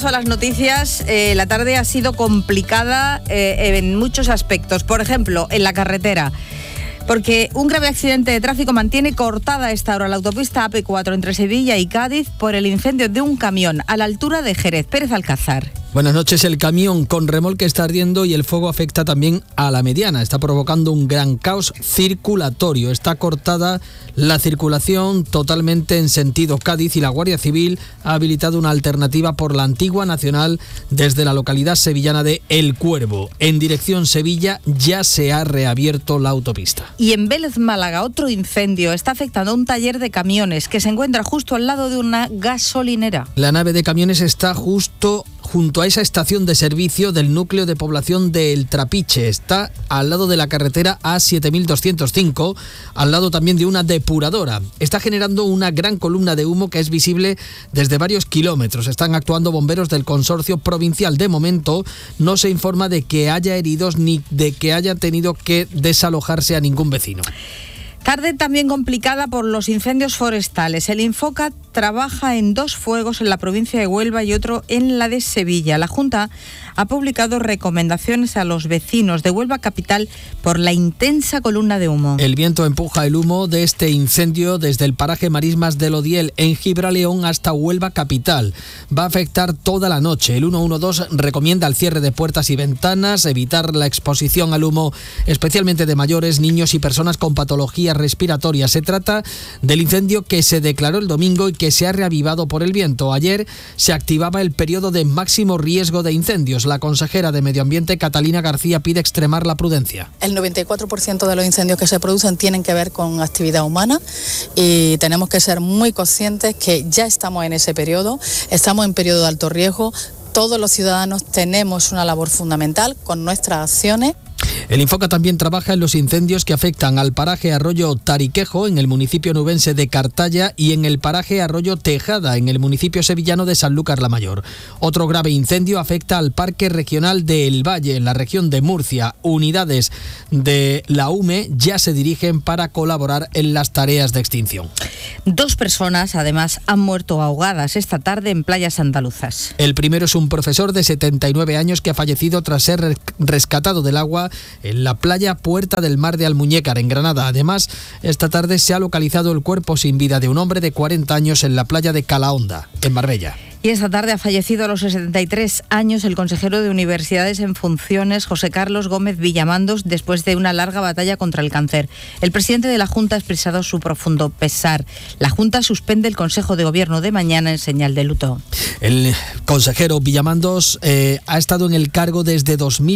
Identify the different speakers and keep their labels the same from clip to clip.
Speaker 1: A las noticias, la tarde ha sido complicada en muchos aspectos. Por ejemplo, en la carretera, porque un grave accidente de tráfico mantiene cortada a esta hora la autopista AP4 entre Sevilla y Cádiz por el incendio de un camión a la altura de Jerez. Pérez Alcázar.
Speaker 2: Buenas noches. El camión con remolque está ardiendo y el fuego afecta también a la mediana. Está provocando un gran caos circulatorio. Está cortada la circulación totalmente en sentido Cádiz y la Guardia Civil ha habilitado una alternativa por la antigua nacional desde la localidad sevillana de El Cuervo. En dirección Sevilla ya se ha reabierto la autopista.
Speaker 1: Y en Vélez, Málaga, otro incendio está afectando a un taller de camiones que se encuentra justo al lado de una gasolinera.
Speaker 2: La nave de camiones está junto a esa estación de servicio del núcleo de población de El Trapiche. Está al lado de la carretera A7205, al lado también de una depuradora. Está generando una gran columna de humo que es visible desde varios kilómetros. Están actuando bomberos del consorcio provincial. De momento no se informa de que haya heridos ni de que haya tenido que desalojarse a ningún vecino.
Speaker 1: Tarde también complicada por los incendios forestales. El Infoca trabaja en 2 fuegos en la provincia de Huelva y otro en la de Sevilla. La Junta ha publicado recomendaciones a los vecinos de Huelva capital por la intensa columna de humo.
Speaker 2: El viento empuja el humo de este incendio desde el paraje Marismas del Odiel en Gibraleón hasta Huelva capital. Va a afectar toda la noche. El 112 recomienda el cierre de puertas y ventanas, evitar la exposición al humo, especialmente de mayores, niños y personas con patologías respiratorias. Se trata del incendio que se declaró el domingo y que se ha reavivado por el viento. Ayer se activaba el periodo de máximo riesgo de incendios. La consejera de Medio Ambiente, Catalina García, pide extremar la prudencia.
Speaker 3: El 94% de los incendios que se producen tienen que ver con actividad humana y tenemos que ser muy conscientes que ya estamos en ese periodo, estamos en periodo de alto riesgo. Todos los ciudadanos tenemos una labor fundamental con nuestras acciones.
Speaker 2: El Infoca también trabaja en los incendios que afectan al paraje Arroyo Tariquejo, en el municipio nubense de Cartaya, y en el paraje Arroyo Tejada, en el municipio sevillano de Sanlúcar la Mayor. Otro grave incendio afecta al Parque Regional de El Valle, en la región de Murcia. Unidades de la UME ya se dirigen para colaborar en las tareas de extinción.
Speaker 1: 2 personas, además, han muerto ahogadas esta tarde en playas andaluzas.
Speaker 2: El primero es un profesor de 79 años que ha fallecido tras ser rescatado del agua en la playa Puerta del Mar de Almuñécar, en Granada. Además, esta tarde se ha localizado el cuerpo sin vida de un hombre de 40 años en la playa de Calahonda, en Marbella.
Speaker 1: Y esta tarde ha fallecido a los 73 años el consejero de Universidades en funciones, José Carlos Gómez Villamandos, después de una larga batalla contra el cáncer. El presidente de la Junta ha expresado su profundo pesar. La Junta suspende el Consejo de Gobierno de mañana en señal de luto.
Speaker 2: El consejero Villamandos ha estado en el cargo desde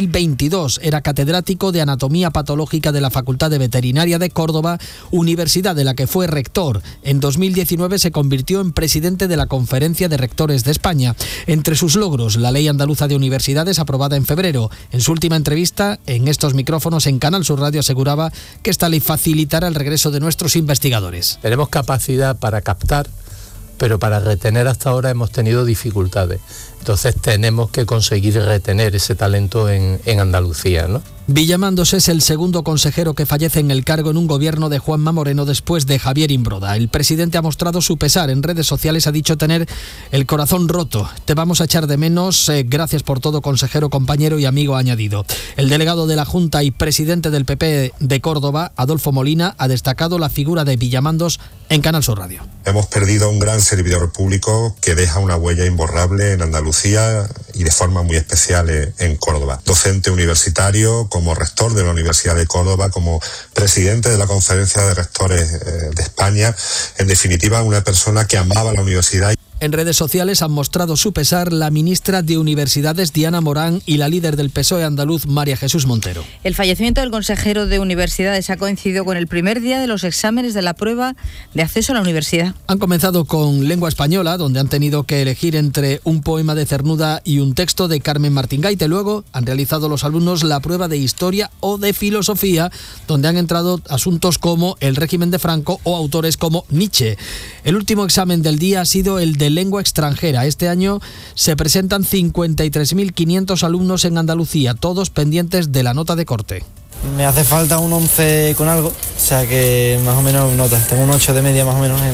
Speaker 2: 2022. Era catedrático de Anatomía Patológica de la Facultad de Veterinaria de Córdoba, universidad de la que fue rector. En 2019 se convirtió en presidente de la Conferencia de Rectores de España. Entre sus logros, la Ley Andaluza de Universidades, aprobada en febrero. En su última entrevista, en estos micrófonos en Canal Sur Radio, aseguraba que esta ley facilitará el regreso de nuestros investigadores.
Speaker 4: Tenemos capacidad para captar, pero para retener hasta ahora hemos tenido dificultades. Entonces tenemos que conseguir retener ese talento en Andalucía, ¿no?
Speaker 2: Villamandos es el segundo consejero que fallece en el cargo en un gobierno de Juanma Moreno después de Javier Imbroda. El presidente ha mostrado su pesar. En redes sociales ha dicho tener el corazón roto. Te vamos a echar de menos. Gracias por todo, consejero, compañero y amigo, ha añadido. El delegado de la Junta y presidente del PP de Córdoba, Adolfo Molina, ha destacado la figura de Villamandos en Canal Sur Radio.
Speaker 5: Hemos perdido a un gran servidor público que deja una huella imborrable en Andalucía y de forma muy especial en Córdoba. Docente universitario, como rector de la Universidad de Córdoba, como presidente de la Conferencia de Rectores de España, en definitiva una persona que amaba la universidad.
Speaker 2: En redes sociales han mostrado su pesar la ministra de Universidades, Diana Morán, y la líder del PSOE andaluz, María Jesús Montero.
Speaker 1: El fallecimiento del consejero de Universidades ha coincidido con el primer día de los exámenes de la prueba de acceso a la universidad.
Speaker 2: Han comenzado con lengua española, donde han tenido que elegir entre un poema de Cernuda y un texto de Carmen Martín Gaite. Luego han realizado los alumnos la prueba de historia o de filosofía, donde han entrado asuntos como el régimen de Franco o autores como Nietzsche. El último examen del día ha sido el de de lengua extranjera. Este año se presentan 53.500 alumnos en Andalucía, todos pendientes de la nota de corte.
Speaker 6: Me hace falta un 11 con algo, o sea que más o menos notas. Tengo un 8 de media más o menos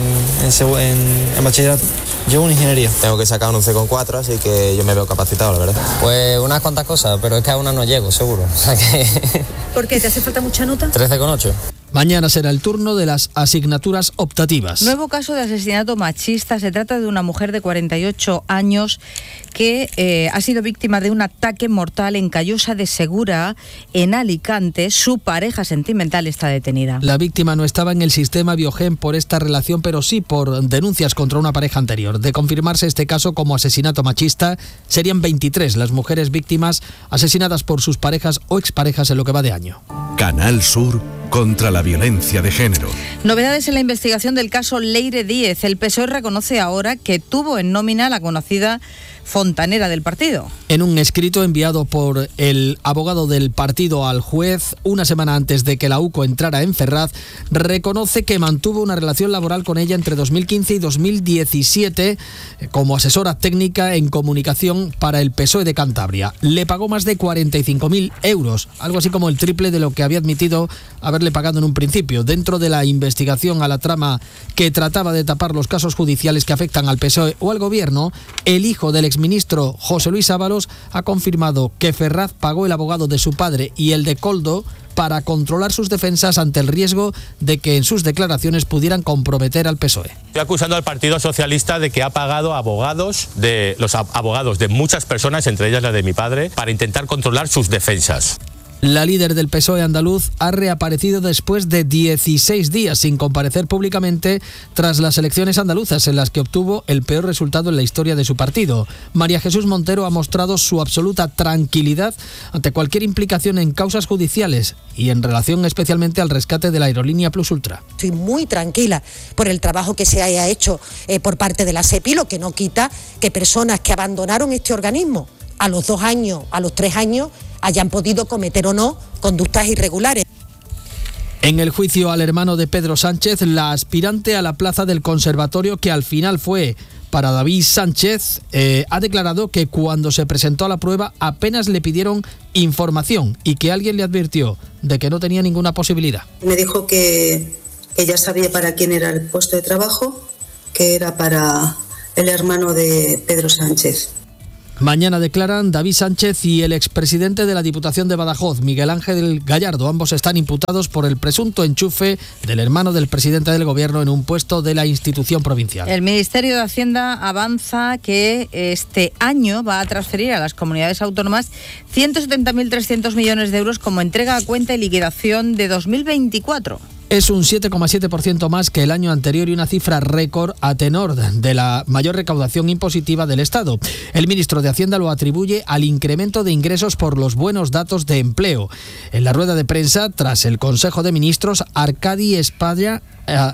Speaker 6: en bachillerato. Yo una ingeniería.
Speaker 7: Tengo que sacar un 11,4, así que yo me veo capacitado, la verdad. Pues unas cuantas cosas, pero es que a una no llego, seguro. O sea que...
Speaker 8: ¿Por qué? ¿Te hace falta mucha nota?
Speaker 7: 13,8.
Speaker 2: Mañana será el turno de las asignaturas optativas.
Speaker 1: Nuevo caso de asesinato machista. Se trata de una mujer de 48 años que ha sido víctima de un ataque mortal en Callosa de Segura, en Alicante. Su pareja sentimental está detenida.
Speaker 2: La víctima no estaba en el sistema Biogen por esta relación, pero sí por denuncias contra una pareja anterior. De confirmarse este caso como asesinato machista, serían 23 las mujeres víctimas asesinadas por sus parejas o exparejas en lo que va de año.
Speaker 9: Canal Sur contra la violencia de género.
Speaker 1: Novedades en la investigación del caso Leire Díez. El PSOE reconoce ahora que tuvo en nómina la conocida fontanera del partido.
Speaker 2: En un escrito enviado por el abogado del partido al juez una semana antes de que la UCO entrara en Ferraz, reconoce que mantuvo una relación laboral con ella entre 2015 y 2017 como asesora técnica en comunicación para el PSOE de Cantabria. Le pagó más de 45.000 euros, algo así como el triple de lo que había admitido haberle pagado en un principio. Dentro de la investigación a la trama que trataba de tapar los casos judiciales que afectan al PSOE o al gobierno, el hijo del exministro José Luis Ábalos ha confirmado que Ferraz pagó el abogado de su padre y el de Koldo para controlar sus defensas ante el riesgo de que en sus declaraciones pudieran comprometer al PSOE.
Speaker 10: Estoy acusando al Partido Socialista de que ha pagado los abogados de muchas personas, entre ellas la de mi padre, para intentar controlar sus defensas.
Speaker 2: La líder del PSOE andaluz ha reaparecido después de 16 días sin comparecer públicamente tras las elecciones andaluzas en las que obtuvo el peor resultado en la historia de su partido. María Jesús Montero ha mostrado su absoluta tranquilidad ante cualquier implicación en causas judiciales y en relación especialmente al rescate de la aerolínea Plus Ultra.
Speaker 11: Estoy muy tranquila por el trabajo que se haya hecho por parte de la SEPI, lo que no quita que personas que abandonaron este organismo a los 2 años, a los 3 años, hayan podido cometer o no conductas irregulares.
Speaker 2: En el juicio al hermano de Pedro Sánchez, la aspirante a la plaza del Conservatorio, que al final fue para David Sánchez, ha declarado que cuando se presentó a la prueba apenas le pidieron información y que alguien le advirtió de que no tenía ninguna posibilidad.
Speaker 12: Me dijo que ya sabía para quién era el puesto de trabajo, que era para el hermano de Pedro Sánchez.
Speaker 2: Mañana declaran David Sánchez y el expresidente de la Diputación de Badajoz, Miguel Ángel Gallardo. Ambos están imputados por el presunto enchufe del hermano del presidente del Gobierno en un puesto de la institución provincial.
Speaker 1: El Ministerio de Hacienda avanza que este año va a transferir a las comunidades autónomas 170.300 millones de euros como entrega a cuenta y liquidación de 2024.
Speaker 2: Es un 7,7% más que el año anterior y una cifra récord a tenor de la mayor recaudación impositiva del Estado. El ministro de Hacienda lo atribuye al incremento de ingresos por los buenos datos de empleo. En la rueda de prensa, tras el Consejo de Ministros, Arcadi España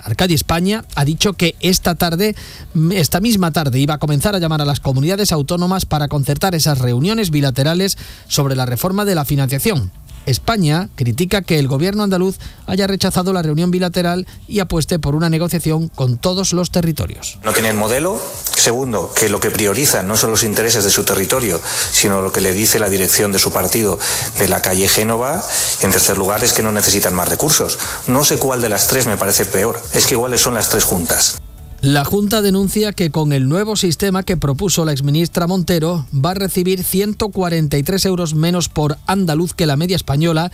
Speaker 2: ha dicho que esta misma tarde iba a comenzar a llamar a las comunidades autónomas para concertar esas reuniones bilaterales sobre la reforma de la financiación. España critica que el gobierno andaluz haya rechazado la reunión bilateral y apueste por una negociación con todos los territorios.
Speaker 13: No tienen modelo. Segundo, que lo que priorizan no son los intereses de su territorio, sino lo que le dice la dirección de su partido de la calle Génova. Y en tercer lugar, es que no necesitan más recursos. No sé cuál de las tres me parece peor. Es que iguales son las tres juntas.
Speaker 2: La Junta denuncia que con el nuevo sistema que propuso la exministra Montero va a recibir 143 euros menos por andaluz que la media española,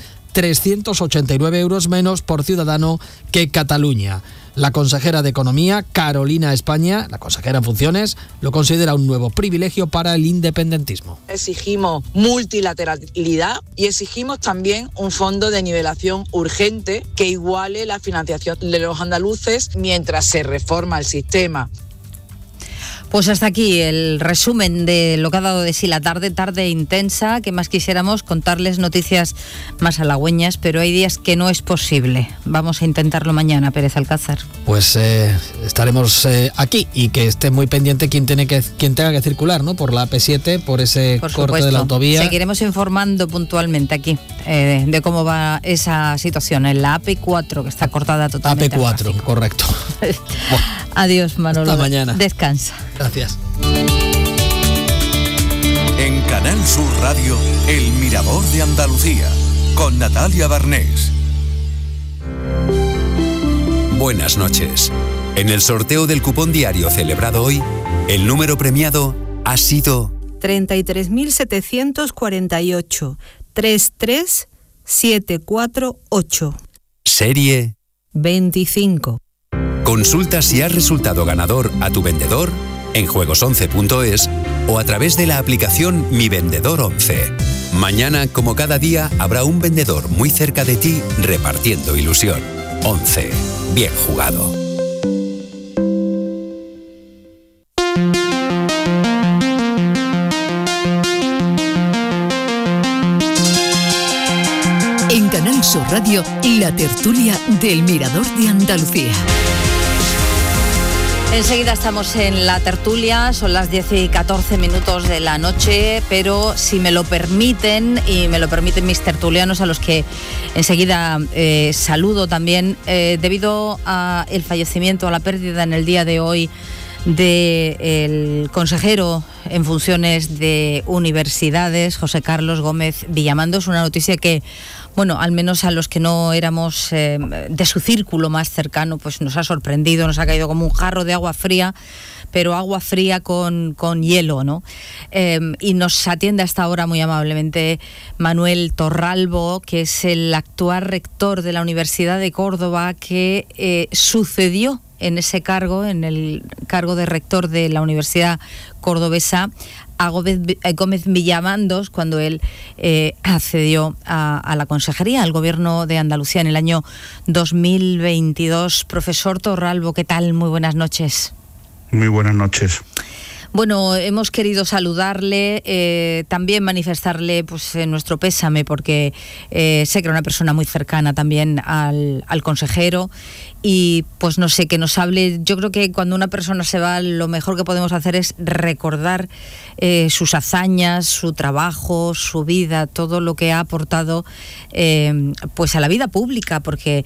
Speaker 2: 389 euros menos por ciudadano que Cataluña. La consejera de Economía, Carolina España, la consejera en funciones, lo considera un nuevo privilegio para el independentismo.
Speaker 14: Exigimos multilateralidad y exigimos también un fondo de nivelación urgente que iguale la financiación de los andaluces mientras se reforma el sistema.
Speaker 1: Pues hasta aquí el resumen de lo que ha dado de sí la tarde intensa, que más quisiéramos contarles noticias más halagüeñas, pero hay días que no es posible. Vamos a intentarlo mañana, Pérez Alcázar.
Speaker 2: Pues estaremos aquí y que esté muy pendiente quien tenga que circular, ¿no? Por la AP7, por ese corte de la autovía.
Speaker 1: Seguiremos informando puntualmente aquí. de cómo va esa situación en la AP4, que está cortada totalmente.
Speaker 2: AP4, correcto.
Speaker 1: Adiós, Manolo.
Speaker 2: Hasta mañana.
Speaker 1: Descansa.
Speaker 2: Gracias.
Speaker 9: En Canal Sur Radio, El Mirador de Andalucía, con Natalia Barnés.
Speaker 15: Buenas noches. En el sorteo del cupón diario celebrado hoy, el número premiado ha sido
Speaker 16: 33.748 33748.
Speaker 15: Serie
Speaker 16: 25.
Speaker 15: Consulta si has resultado ganador a tu vendedor en juegos11.es o a través de la aplicación Mi Vendedor 11. Mañana, como cada día, habrá un vendedor muy cerca de ti repartiendo ilusión. 11. Bien jugado.
Speaker 17: En Canal Sur Radio, la tertulia del Mirador de Andalucía.
Speaker 1: Enseguida estamos en la tertulia, son las 10:14 de la noche, pero si me lo permiten, y me lo permiten mis tertulianos, a los que enseguida saludo también, debido al fallecimiento, a la pérdida en el día de hoy del consejero en funciones de universidades, José Carlos Gómez Villamando. Es una noticia que, bueno, al menos a los que no éramos de su círculo más cercano, pues nos ha sorprendido, nos ha caído como un jarro de agua fría, pero agua fría con hielo, ¿no? Y nos atiende hasta ahora muy amablemente Manuel Torralbo, que es el actual rector de la Universidad de Córdoba, que sucedió en ese cargo, en el cargo de rector de la Universidad Cordobesa, a Gómez Villamandos, cuando él accedió a la consejería, al Gobierno de Andalucía en el año 2022. Profesor Torralbo, ¿qué tal? Muy buenas noches.
Speaker 18: Muy buenas noches.
Speaker 1: Bueno, hemos querido saludarle, también manifestarle pues nuestro pésame, porque sé que era una persona muy cercana también al consejero, y pues no sé, que nos hable. Yo creo que cuando una persona se va, lo mejor que podemos hacer es recordar sus hazañas, su trabajo, su vida, todo lo que ha aportado pues a la vida pública, porque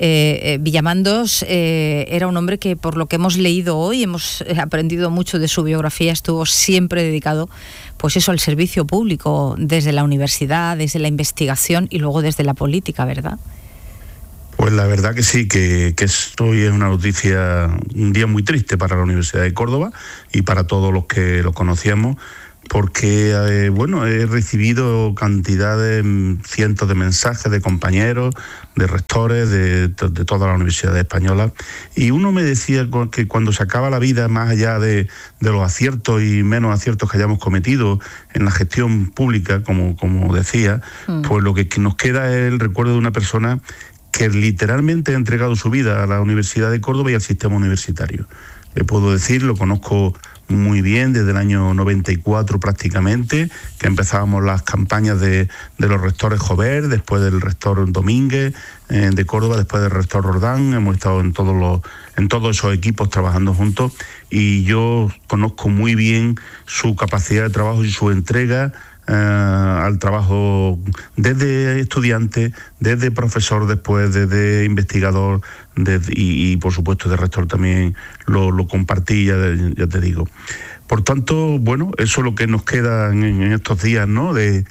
Speaker 1: Villamandos era un hombre que, por lo que hemos leído hoy, hemos aprendido mucho de su biografía, estuvo siempre dedicado pues eso, al servicio público, desde la universidad, desde la investigación y luego desde la política, ¿verdad?
Speaker 18: Pues la verdad que sí, que hoy es una noticia, un día muy triste para la Universidad de Córdoba y para todos los que lo conocíamos, porque bueno, he recibido cantidades, cientos de mensajes de compañeros, de rectores de todas las universidades españolas, y uno me decía que cuando se acaba la vida, más allá de los aciertos y menos aciertos que hayamos cometido en la gestión pública, como decía, pues lo que nos queda es el recuerdo de una persona que literalmente ha entregado su vida a la Universidad de Córdoba y al sistema universitario. Le puedo decir, lo conozco muy bien desde el año 94 prácticamente, que empezábamos las campañas de los rectores Jover, después del rector Domínguez de Córdoba, después del rector Roldán. Hemos estado en todos esos equipos trabajando juntos, y yo conozco muy bien su capacidad de trabajo y su entrega al trabajo, desde estudiante, desde profesor, después desde investigador, y por supuesto de rector también lo compartí, ya te digo. Por tanto, bueno, eso es lo que nos queda en estos días, ¿no? de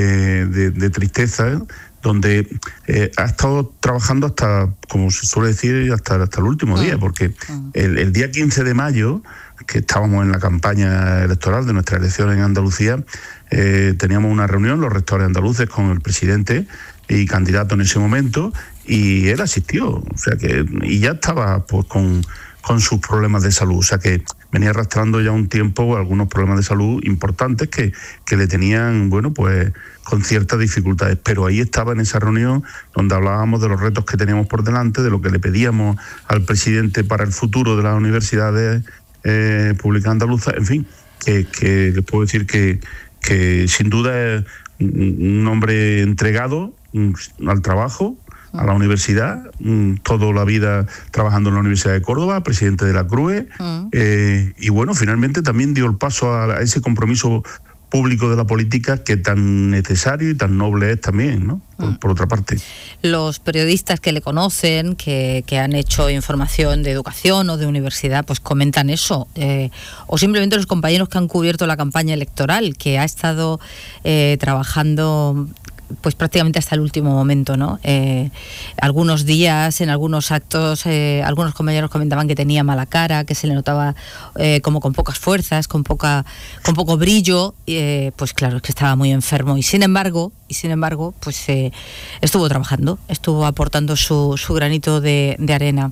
Speaker 18: tristeza, donde ha estado trabajando hasta, como se suele decir, hasta el último día, porque el día 15 de mayo, que estábamos en la campaña electoral de nuestra elección en Andalucía, teníamos una reunión, los rectores andaluces, con el presidente y candidato en ese momento, y él asistió, o sea que, y ya estaba pues con sus problemas de salud, o sea que venía arrastrando ya un tiempo algunos problemas de salud importantes que le tenían, bueno, pues con ciertas dificultades, pero ahí estaba en esa reunión donde hablábamos de los retos que teníamos por delante, de lo que le pedíamos al presidente para el futuro de las universidades públicas andaluzas, en fin, que les puedo decir que sin duda es un hombre entregado al trabajo, a la universidad, toda la vida trabajando en la Universidad de Córdoba, presidente de la CRUE, y bueno, finalmente también dio el paso a ese compromiso público de la política que tan necesario y tan noble es también, ¿no? Por otra parte.
Speaker 1: Los periodistas que le conocen, que han hecho información de educación o de universidad, pues comentan eso. O simplemente los compañeros que han cubierto la campaña electoral, que ha estado trabajando pues prácticamente hasta el último momento, ¿no? Algunos días, en algunos actos, algunos compañeros comentaban que tenía mala cara, que se le notaba como con pocas fuerzas, con poco brillo, pues claro, es que estaba muy enfermo y sin embargo, pues estuvo trabajando, estuvo aportando su granito de arena.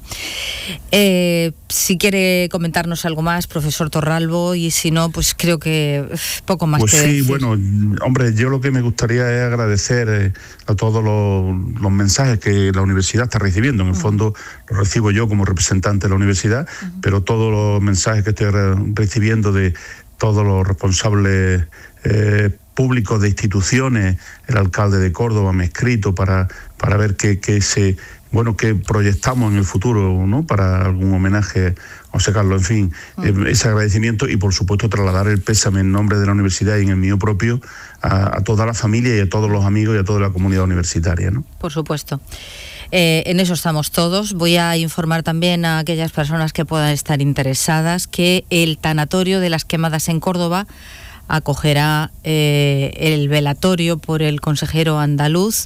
Speaker 1: Si quiere comentarnos algo más, profesor Torralbo, y si no, pues creo que poco más.
Speaker 18: Pues
Speaker 1: que
Speaker 18: sí,
Speaker 1: decir.
Speaker 18: bueno, hombre, yo lo que me gustaría es agradecer a todos los mensajes que la universidad está recibiendo. En el fondo los recibo yo como representante de la universidad, pero todos los mensajes que estoy recibiendo de todos los responsables públicos de instituciones, el alcalde de Córdoba me ha escrito para ver que proyectamos en el futuro, ¿no? Para algún homenaje a José Carlos, en fin, ese agradecimiento y por supuesto trasladar el pésame en nombre de la universidad y en el mío propio a toda la familia y a todos los amigos y a toda la comunidad universitaria, ¿no?
Speaker 1: Por supuesto. En eso estamos todos. Voy a informar también a aquellas personas que puedan estar interesadas que el tanatorio de las Quemadas en Córdoba acogerá el velatorio por el consejero andaluz.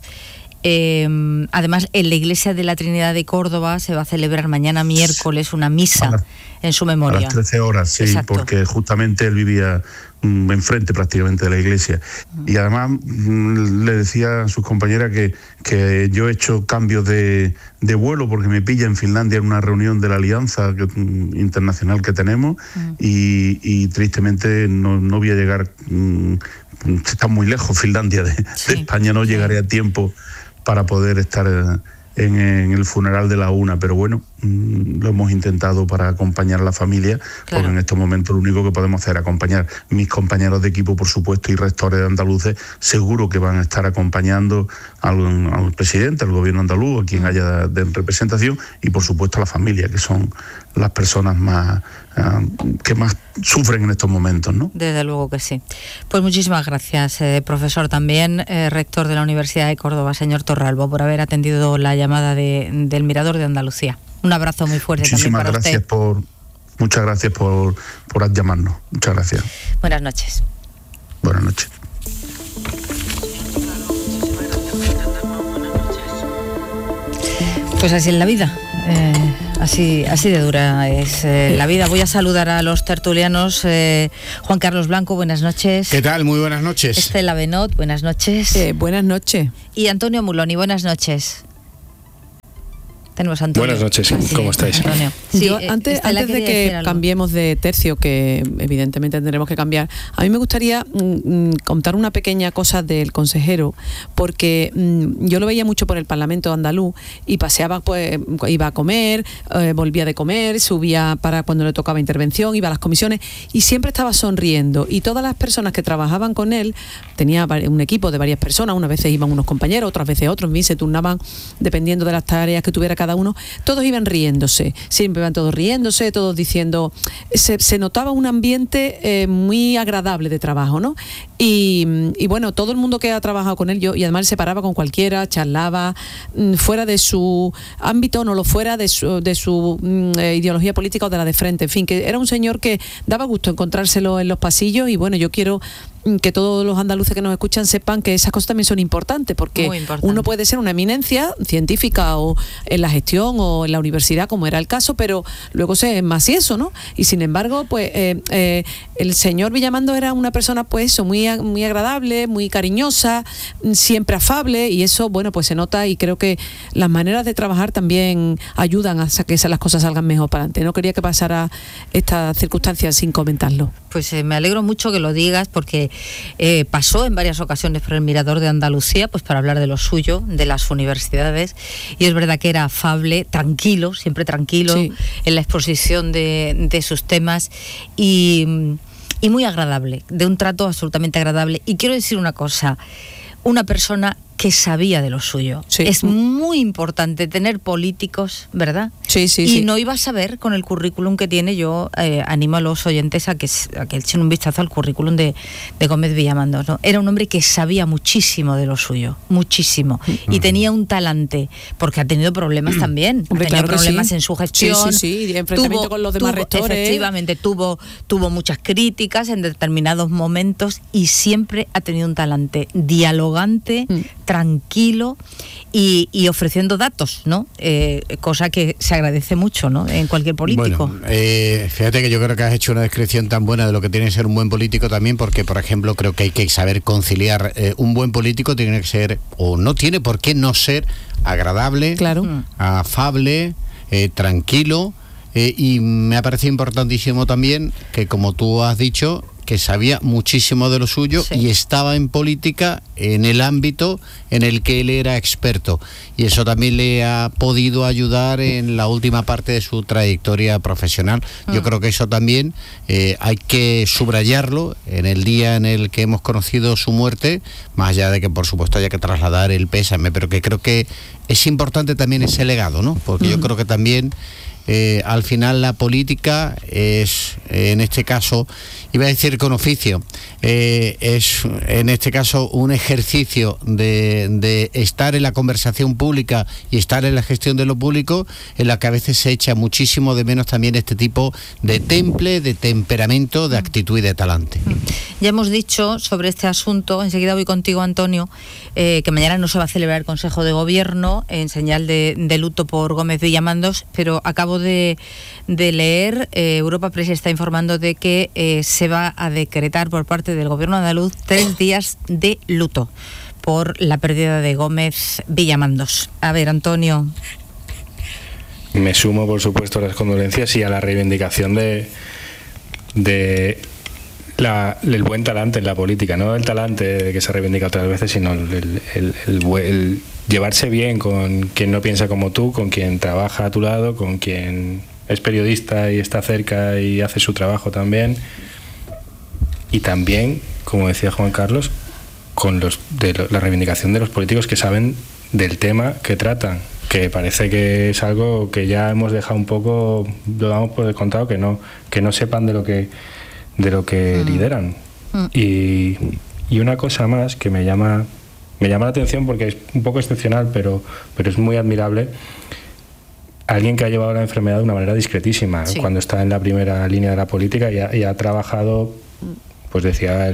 Speaker 1: Además, en la Iglesia de la Trinidad de Córdoba se va a celebrar mañana miércoles una misa en su memoria.
Speaker 18: A las 13 horas, sí. Exacto. Porque justamente él vivía enfrente prácticamente de la iglesia. Y además le decía a sus compañeras que yo he hecho cambios de vuelo porque me pilla en Finlandia en una reunión de la alianza internacional que tenemos y tristemente no voy a llegar, está muy lejos Finlandia de España, no llegaré a tiempo para poder estar en el funeral de la UNA, pero bueno, lo hemos intentado para acompañar a la familia, porque en estos momentos lo único que podemos hacer es acompañar. Mis compañeros de equipo, por supuesto, y rectores andaluces, seguro que van a estar acompañando al presidente, al gobierno andaluz, a quien haya de representación, y por supuesto a la familia, que son las personas que más sufren en estos momentos, ¿no?
Speaker 1: Desde luego que sí. Pues muchísimas gracias, profesor, también rector de la Universidad de Córdoba, señor Torralbo, por haber atendido la llamada del Mirador de Andalucía. Un abrazo muy fuerte también para usted.
Speaker 18: Muchas gracias por llamarnos. Muchas gracias.
Speaker 1: Buenas noches.
Speaker 18: Buenas noches.
Speaker 1: Pues así es la vida. Así de dura es la vida. Voy a saludar a los tertulianos. Juan Carlos Blanco, buenas noches.
Speaker 19: ¿Qué tal? Muy buenas noches.
Speaker 1: Estela Benot, buenas noches.
Speaker 20: Buenas noches.
Speaker 1: Y Antonio Muloni, buenas noches. Tenemos a Antonio.
Speaker 19: Buenas noches, ¿cómo estáis?
Speaker 1: Antonio.
Speaker 20: Sí, antes de que cambiemos de tercio, que evidentemente tendremos que cambiar, a mí me gustaría contar una pequeña cosa del consejero, porque yo lo veía mucho por el Parlamento andaluz y paseaba, pues iba a comer, volvía de comer, subía para cuando le tocaba intervención, iba a las comisiones y siempre estaba sonriendo, y todas las personas que trabajaban con él, tenía un equipo de varias personas, unas veces iban unos compañeros, otras veces otros, en fin, se turnaban dependiendo de las tareas que tuviera cada uno, todos iban riéndose, siempre iban todos riéndose, todos diciendo, se notaba un ambiente muy agradable de trabajo, ¿no? Y bueno, todo el mundo que ha trabajado con él, y además se paraba con cualquiera, charlaba, fuera de su ámbito, no lo fuera de su ideología política o de la de frente, en fin, que era un señor que daba gusto encontrárselo en los pasillos. Y bueno, yo quiero que todos los andaluces que nos escuchan sepan que esas cosas también son importantes, porque uno puede ser una eminencia científica o en la gestión o en la universidad, como era el caso, pero luego es más y eso, ¿no? Y sin embargo, pues el señor Villamando era una persona, pues eso, muy agradable, muy cariñosa, siempre afable, y eso, bueno, pues se nota, y creo que las maneras de trabajar también ayudan a que las cosas salgan mejor para adelante. No quería que pasara esta circunstancia sin comentarlo.
Speaker 1: Pues me alegro mucho que lo digas, porque pasó en varias ocasiones por el Mirador de Andalucía, pues para hablar de lo suyo, de las universidades, y es verdad que era afable, tranquilo, siempre tranquilo, sí, en la exposición de sus temas, y muy agradable, de un trato absolutamente agradable. Y quiero decir una cosa, una persona que sabía de lo suyo.
Speaker 20: Sí.
Speaker 1: Es muy importante tener políticos, ¿verdad?
Speaker 20: Sí, sí,
Speaker 1: y
Speaker 20: sí.
Speaker 1: no iba a saber con el currículum que tiene. Yo animo a los oyentes a que echen un vistazo al currículum de Gómez Villamandos, ¿no? Era un hombre que sabía muchísimo de lo suyo, muchísimo, y tenía un talante, porque ha tenido problemas también.
Speaker 20: Hombre,
Speaker 1: ha tenido
Speaker 20: claro que
Speaker 1: problemas
Speaker 20: sí.
Speaker 1: en su gestión.
Speaker 20: Sí, y enfrentamiento con los demás rectores.
Speaker 1: Efectivamente, tuvo muchas críticas en determinados momentos y siempre ha tenido un talante dialogante, tranquilo y ofreciendo datos, ¿no? Cosa que se agradece mucho, ¿no? En cualquier político.
Speaker 19: Bueno, fíjate que yo creo que has hecho una descripción tan buena de lo que tiene que ser un buen político también, porque, por ejemplo, creo que hay que saber conciliar. Un buen político tiene que ser, o no tiene por qué no ser, agradable,
Speaker 20: claro,
Speaker 19: afable, tranquilo, y me ha parecido importantísimo también que, como tú has dicho, que sabía muchísimo de lo suyo, sí, y estaba en política en el ámbito en el que él era experto, y eso también le ha podido ayudar en la última parte de su trayectoria profesional. Yo creo que eso también hay que subrayarlo en el día en el que hemos conocido su muerte, más allá de que por supuesto haya que trasladar el pésame, pero que creo que es importante también ese legado, ¿no? Porque yo creo que también al final la política es, en este caso, iba a decir con oficio, es en este caso un ejercicio de estar en la conversación pública y estar en la gestión de lo público, en la que a veces se echa muchísimo de menos también este tipo de temple, de temperamento, de actitud y de talante.
Speaker 1: Ya hemos dicho sobre este asunto, enseguida voy contigo, Antonio, que mañana no se va a celebrar el Consejo de Gobierno en señal de luto por Gómez Villamandos, pero acabo de leer, Europa Press está informando de que se va a decretar por parte del Gobierno andaluz 3 días de luto por la pérdida de Gómez Villamandos. A ver, Antonio.
Speaker 21: Me sumo, por supuesto, a las condolencias y a la reivindicación del buen talante en la política, no el talante que se reivindica otras veces, sino el llevarse bien con quien no piensa como tú, con quien trabaja a tu lado, con quien es periodista y está cerca y hace su trabajo también, y también, como decía Juan Carlos, con la reivindicación de los políticos que saben del tema que tratan, que parece que es algo que ya hemos dejado un poco, lo damos por descontado, que no sepan de lo que lideran. Y una cosa más que me llama la atención, porque es un poco excepcional, pero es muy admirable, alguien que ha llevado la enfermedad de una manera discretísima, sí, cuando está en la primera línea de la política y ha trabajado, pues decía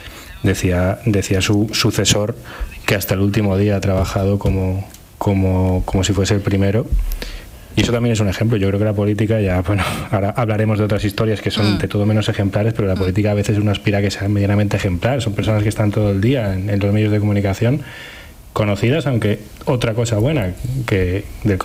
Speaker 21: su sucesor, que hasta el último día ha trabajado como si fuese el primero. Y eso también es un ejemplo. Yo creo que la política, ya, bueno, ahora hablaremos de otras historias que son de todo menos ejemplares, pero la política a veces uno aspira a que sea medianamente ejemplar. Son personas que están todo el día en los medios de comunicación, conocidas, aunque otra cosa buena que del